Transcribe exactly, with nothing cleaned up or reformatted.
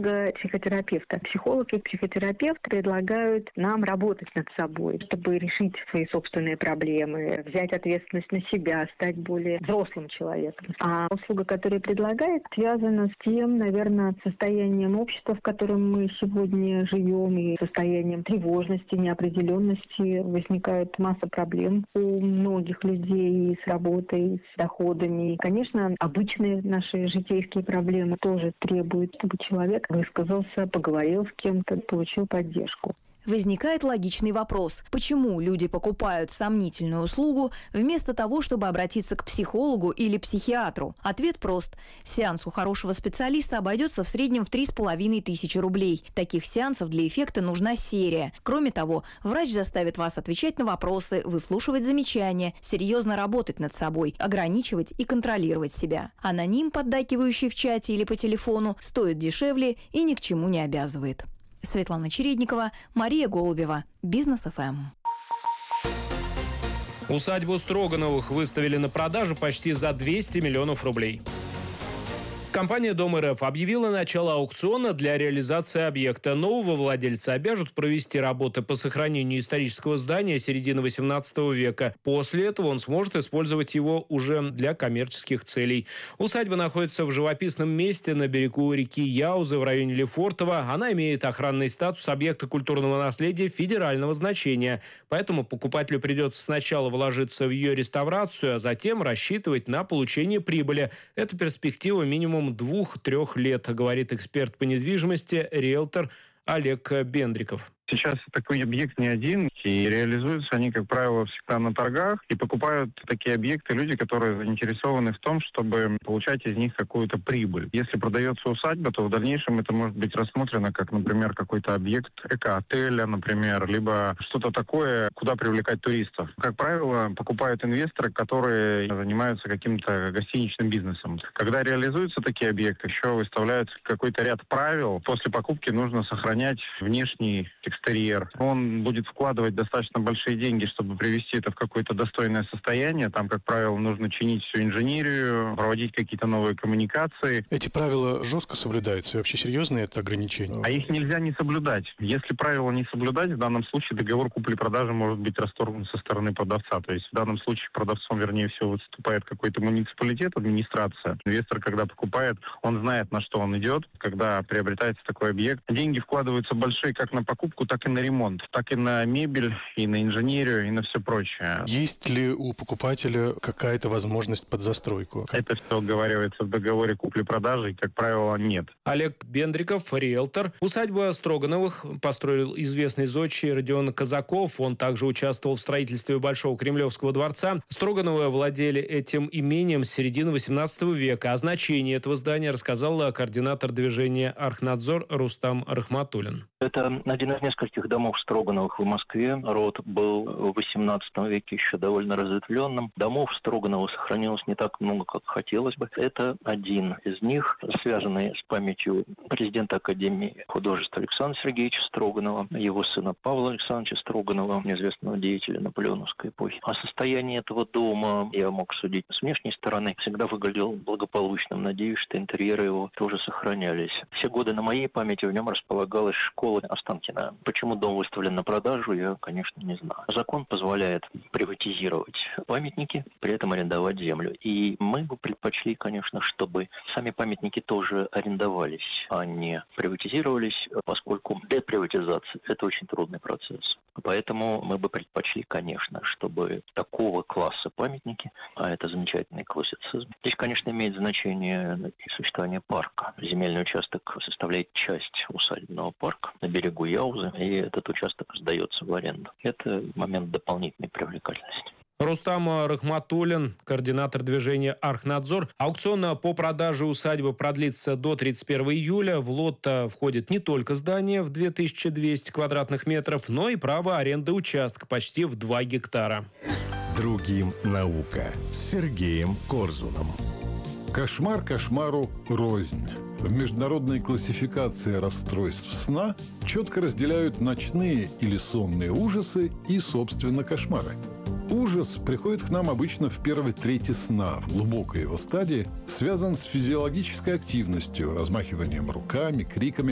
психолога, психотерапевта. Психолог и психотерапевт предлагают нам работать над собой, чтобы решить свои собственные проблемы, взять ответственность на себя, стать более взрослым человеком. А услуга, которую предлагает, связана с тем, наверное, состоянием общества, в котором мы сегодня живем, и состоянием тревожности, неопределенности. Возникает масса проблем у многих людей с работой, с доходами. И, конечно, обычные наши житейские проблемы тоже требуют, чтобы человек высказался, поговорил с кем-то, получил поддержку. Возникает логичный вопрос, почему люди покупают сомнительную услугу вместо того, чтобы обратиться к психологу или психиатру? Ответ прост. Сеанс у хорошего специалиста обойдется в среднем в три с половиной тысячи рублей. Таких сеансов для эффекта нужна серия. Кроме того, врач заставит вас отвечать на вопросы, выслушивать замечания, серьезно работать над собой, ограничивать и контролировать себя. Аноним, поддакивающий в чате или по телефону, стоит дешевле и ни к чему не обязывает. Светлана Чередникова, Мария Голубева, Бизнес эф эм. Усадьбу Строгановых выставили на продажу почти за двести миллионов рублей. Компания «Дом эр эф» объявила начало аукциона для реализации объекта. Нового владельца обяжут провести работы по сохранению исторического здания середины восемнадцатого века. После этого он сможет использовать его уже для коммерческих целей. Усадьба находится в живописном месте на берегу реки Яузы в районе Лефортово. Она имеет охранный статус объекта культурного наследия федерального значения. Поэтому покупателю придется сначала вложиться в ее реставрацию, а затем рассчитывать на получение прибыли. Это перспектива минимум двух-трех лет, говорит эксперт по недвижимости, риэлтор Олег Бендриков. Сейчас такой объект не один, и реализуются они, как правило, всегда на торгах, и покупают такие объекты люди, которые заинтересованы в том, чтобы получать из них какую-то прибыль. Если продается усадьба, то в дальнейшем это может быть рассмотрено как, например, какой-то объект эко-отеля, например, либо что-то такое, куда привлекать туристов. Как правило, покупают инвесторы, которые занимаются каким-то гостиничным бизнесом. Когда реализуются такие объекты, еще выставляется какой-то ряд правил. После покупки нужно сохранять внешний экстерьер. Он будет вкладывать достаточно большие деньги, чтобы привести это в какое-то достойное состояние. Там, как правило, нужно чинить всю инженерию, проводить какие-то новые коммуникации. Эти правила жестко соблюдаются? И вообще серьезные это ограничения? А их нельзя не соблюдать. Если правила не соблюдать, в данном случае договор купли-продажи может быть расторгнут со стороны продавца. То есть в данном случае продавцом, вернее всего, выступает какой-то муниципалитет, администрация. Инвестор, когда покупает, он знает, на что он идет. Когда приобретается такой объект, деньги вкладываются большие как на покупку, так и на ремонт, так и на мебель, и на инженерию, и на все прочее. Есть ли у покупателя какая-то возможность под застройку? Это все оговаривается в договоре купли-продажи, и, как правило, нет. Олег Бендриков, риэлтор. Усадьбу Строгановых построил известный зодчий Родион Казаков. Он также участвовал в строительстве Большого Кремлевского дворца. Строгановы владели этим имением с середины восемнадцатого века. О значении этого здания рассказал координатор движения «Архнадзор» Рустам Рахматуллин. Это один из нескольких домов Строгановых в Москве. Род был в восемнадцатом веке еще довольно разветвленным. Домов Строгановых сохранилось не так много, как хотелось бы. Это один из них, связанный с памятью президента Академии художеств Александра Сергеевича Строганова, его сына Павла Александровича Строганова, известного деятеля наполеоновской эпохи. О состоянии этого дома я мог судить с внешней стороны. Всегда выглядел благополучным. Надеюсь, что интерьеры его тоже сохранялись. Все годы на моей памяти в нем располагалась школа Останкина. Почему дом выставлен на продажу, я, конечно, не знаю. Закон позволяет приватизировать памятники, при этом арендовать землю. И мы бы предпочли, конечно, чтобы сами памятники тоже арендовались, а не приватизировались, поскольку деприватизация – это очень трудный процесс. Поэтому мы бы предпочли, конечно, чтобы такого класса памятники, а это замечательный классицизм. Здесь, конечно, имеет значение существование парка. Земельный участок составляет часть усадебного парка на берегу Яузы, и этот участок сдается в аренду. Это момент дополнительной привлекательности. Рустам Рахматуллин, координатор движения «Архнадзор». Аукцион по продаже усадьбы продлится до тридцать первого июля. В лот входит не только здание в две тысячи двести квадратных метров, но и право аренды участка почти в два гектара. Другим наука с Сергеем Корзуном. Кошмар кошмару рознь. В международной классификации расстройств сна четко разделяют ночные или сонные ужасы и, собственно, кошмары. Ужас приходит к нам обычно в первой трети сна, в глубокой его стадии, связан с физиологической активностью, размахиванием руками, криками,